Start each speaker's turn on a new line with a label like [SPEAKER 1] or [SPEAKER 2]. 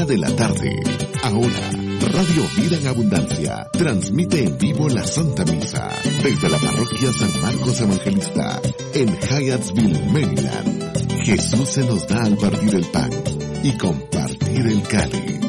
[SPEAKER 1] 1 de la tarde. Ahora, Radio Vida en Abundancia transmite en vivo la Santa Misa desde la parroquia San Marcos Evangelista en Hyattsville, Maryland. Jesús se nos da al partir el pan y compartir el cáliz.